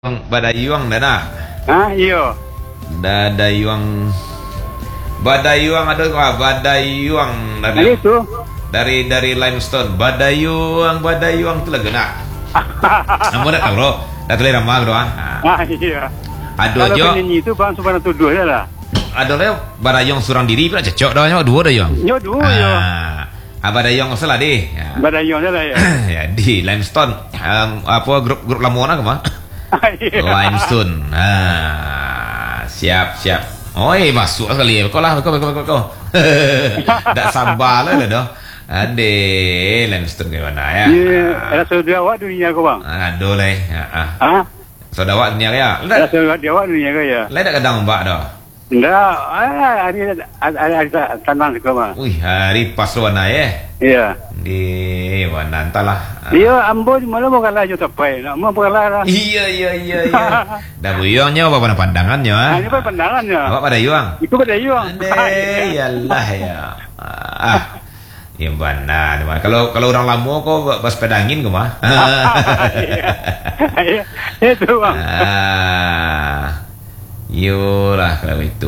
Badayuang dah nak. Iya. Badayuang ada kah? Badayuang ada. Itu. Dari limestone. Badayuang tu lagi nak. Kamu dah tahu loh. Dah tulis nama tu ah. Iya. Aduh kalau jo. Kalau penyanyi itu bang sebenarnya tuduh je lah. Aduh le Badayuang surang diri pula cocok dah nyo dua dah yo. Yo dua yo. Badayuang salah deh. Badayuang je lah ya. Ya di limestone. Apa grup Lamona ke mah? Limestone. Siap. Oi, masuk sekali. Kau lah, kau. Tak sabar lah dah. Ade, limestone ke mana ya? Iya, ada saudara awak dunia kau bang. Aduh leh. Saudara awak dunia ya? Ada saudara awak dunia kau ya? Leh tak kadang mbak dah. Enggak, hari tanang kau bang. Wih, hari pas warna ya? Iya. Di warna entahlah. Iya, ambo malah mau kalah je tapai. Nak mau kalah lah. Iya. Dah buyongnya apa pandangannya ah? Ini apa pandangannya? Awak pada yuang? Itu pada yuang. Yalah ya. Ya mana? Kalau orang lama kau pas pedangin ke mah? Iya. Itu bang. Yolah kalau itu.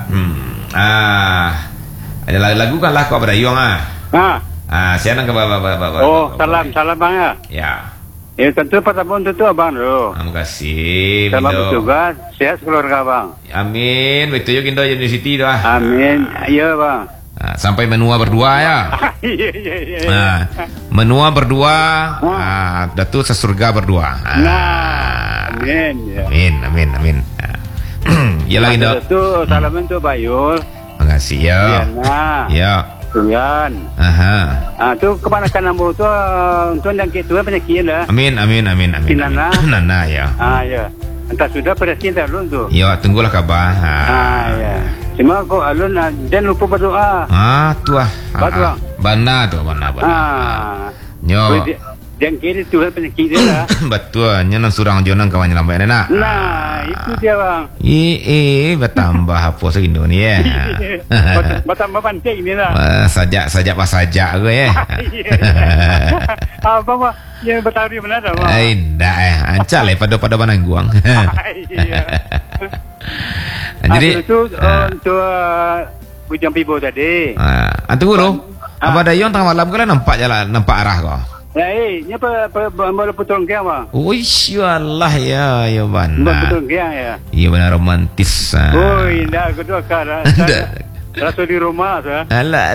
Ada lagu kan lah kau pada yuang saya nak ke bapak. Oh, salam bang ya. Ya. Ya tentu pertama tentu abang dulu. Terima kasih. Selamat bertugas, sehat keluarga bang. Amin. Betul juga Indo University tu Amin. Iya bang. Sampai menua berdua ya. Iya. Menua berdua, datu sesurga berdua. Amin. Amin. Ya lagi Indo. Itu salaman tu Bayul. Terima kasih ya. Ya. Tuan. Tu kebanyakan nambu tu tuan yang gitu penyakit lah. Amin. Nana ya. Ya. Entah sudah presiden dah alun tu. Ya, tunggulah kabar. Ya. Cuma kau alun jangan lupa berdoa. Tu Bana. Nyo. Jangan kira Tuhan penyakit dia lah. Betul, nyo nang surang jonang kawan lambai nak. Nah, itu dia bang. Bertambah apa segitu ni ya. Bertambah pancing ni lah. Sajak pas sajak ke ya. Apa mah yang bertahu mana dah bang? Dah ancal pada Banangguang. Jadi itu untuk Bujang Pibo tadi. Antu guru. Apa ada yang tengah malam kalian nampak arah kau? Ini apa betul ke apa? Walah ya mana. Betul ke ya? Iya benar romantis. Indah kedua kara. Rasa di rumah tu. Alah.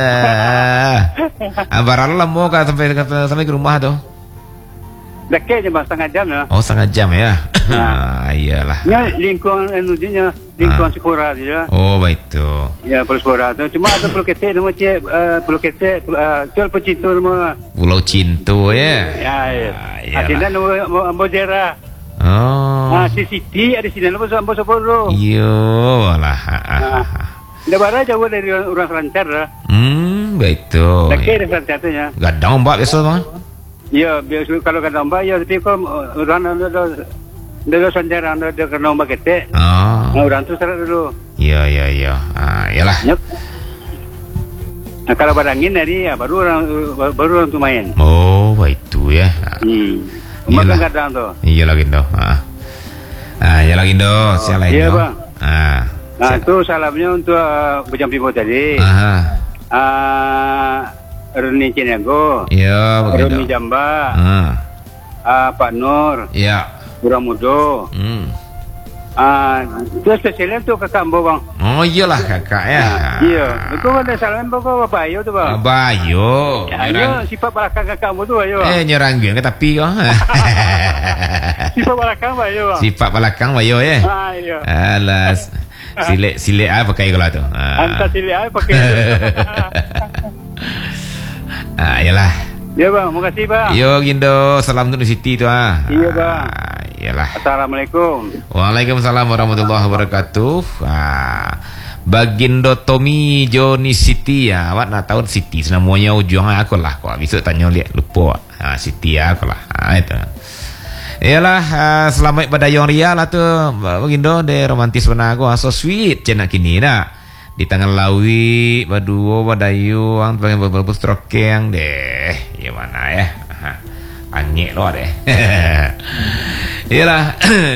Barang mau kah sampai ke rumah tu? Dekat je bang, setengah jam lah. Oh, setengah jam ya. Iyalah. Ini lingkungan lingkungan Sekolah dia. Oh, baik tu. Ya, Pulau Sekolah tu. Cuma ada Pulau Ketek nama cik, Pulau Ketek, Pulau Pecintu nama. Pulau Cintu ya. Ya. Ada nama Ambojera. CCT ada sini nama Ambojera. Iyalah. Dah barang jauh dari orang Selancar lah. Baik tu. Dekat Selancar tu ya. Gadang mbak biasa tu. Ya, biasa kalau kata mbak ya, tapi kalau orang ada Selancar, ada kena mbak Ketek. Orang tu serat dulu. Ya. Yalah. Kalau barangin tadi ya baru orang tu main. Oh, baik tu ya. Makan kadang tu. Iyalah gitu. Iyalah gitu. Siapa lagi? Iya bang. Itu salamnya untuk Bujang Pibo tadi. Reni Cinago. Iya, begitu. Reni Jamba. Pak Nur. Iya. Kurang Mudo. Itu spesialnya tu kakak Ambo bang. Oh iyalah kakak ya. Iya. Itu ada salam bapak Bayu tu bang. Bayu. Ya, sifat belakang kakak Ambo tu Bayu. Nyerang ke tapi kau. Sifat belakang Bayu bang. Sifat belakang Bayu ya. Iya. Alas. Silik pakai kalau tu. Antar silik pakai. Iyalah. Ya bang, makasih bang. Yo Gindo, salam untuk Siti tu Iya bang. Iyalah. Assalamualaikum. Waalaikumsalam warahmatullahi wabarakatuh. Bagindo Tommy Joni Siti ya. Awak nak tahu Siti semuanya ujung aku lah. Kau besok tanya lihat lupa. Siti aku lah. Itu. Iyalah, selamat pada yang Ria lah tu. Bagindo de romantis benar aku. So sweet cina kini dah. Di tangan Lawi, Baduo, Badayu, ang pengen berbus trokeng deh. Ya mana ya? Anyek lo deh. Yalah.